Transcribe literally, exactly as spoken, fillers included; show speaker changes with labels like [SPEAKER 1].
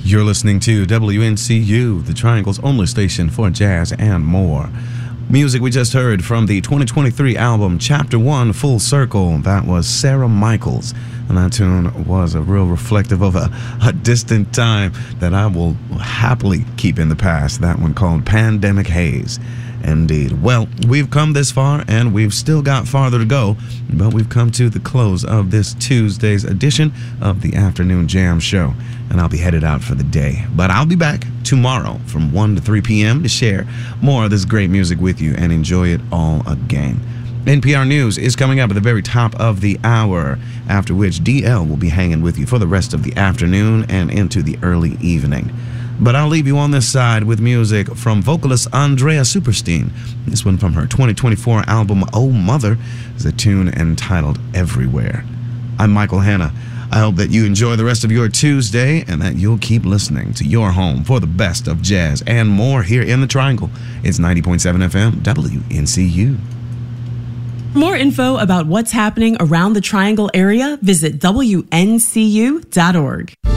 [SPEAKER 1] You're listening to W N C U, the Triangle's only station for jazz and more. Music we just heard from the twenty twenty-three album Chapter One, Full Circle. That was Sarah Michaels, and that tune was a real reflective of a, a distant time that I will happily keep in the past. That one called Pandemic Haze. Indeed. Well, we've come this far, and we've still got farther to go, but we've come to the close of this Tuesday's edition of the Afternoon Jam Show, and I'll be headed out for the day. But I'll be back tomorrow from one to three p.m. to share more of this great music with you and enjoy it all again. N P R News is coming up at the very top of the hour, after which D L will be hanging with you for the rest of the afternoon and into the early evening. But I'll leave you on this side with music from vocalist Andrea Superstein. This one from her twenty twenty-four album, Oh Mother, is a tune entitled Everywhere. I'm Michael Hanna. I hope that you enjoy the rest of your Tuesday and that you'll keep listening to your home for the best of jazz and more here in the Triangle. It's ninety point seven F M, W N C U.
[SPEAKER 2] For more info about what's happening around the Triangle area, visit W N C U dot org.